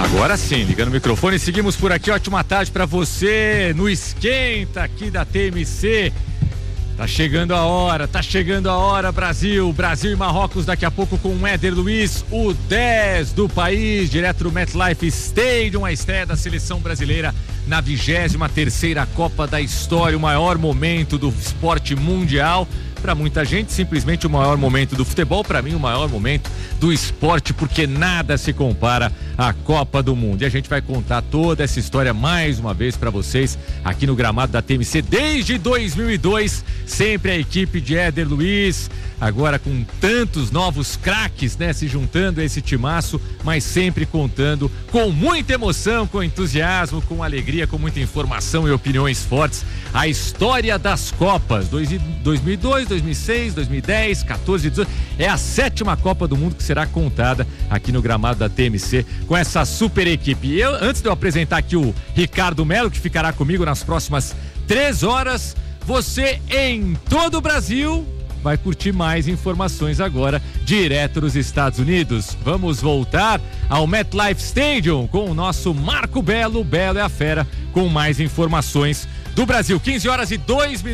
Agora sim, ligando o microfone, seguimos por aqui, ótima tarde pra você, no Esquenta aqui da TMC. Tá chegando a hora, Brasil e Marrocos daqui a pouco com o Éder Luiz, o 10 do país, direto do MetLife Stadium, a estreia da seleção brasileira na 23ª Copa da história, o maior momento do esporte mundial. Para muita gente, simplesmente o maior momento do futebol, para mim o maior momento do esporte, porque nada se compara à Copa do Mundo. E a gente vai contar toda essa história mais uma vez para vocês aqui no gramado da TMC desde 2002, sempre a equipe de Éder Luiz, agora com tantos novos craques, né, se juntando a esse timaço, mas sempre contando com muita emoção, com entusiasmo, com alegria, com muita informação e opiniões fortes, a história das Copas 2002, 2006, 2010, 14, 18, é a 7ª Copa do Mundo que será contada aqui no gramado da TMC com essa super equipe. Antes de eu apresentar aqui o Ricardo Melo, que ficará comigo nas próximas 3 horas, você em todo o Brasil vai curtir mais informações agora, direto dos Estados Unidos. Vamos voltar ao MetLife Stadium com o nosso Marco Belo, Belo é a fera, com mais informações do Brasil. 15 horas e 2 minutos.